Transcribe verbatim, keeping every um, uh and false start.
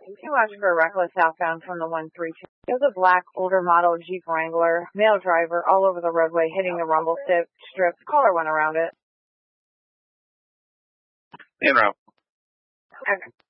Too much for a reckless southbound from the one three two. It was a black, older model Jeep Wrangler, male driver, all over the roadway, hitting the rumble strip. strip. Caller went around it. In route. Okay.